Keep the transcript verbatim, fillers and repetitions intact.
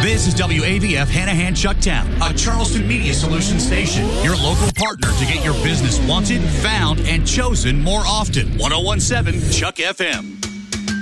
This is W A V F Hanahan Chucktown, a Charleston Media Solutions station, your local partner to get your business wanted, found, and chosen more often. ten seventeen Chuck F M.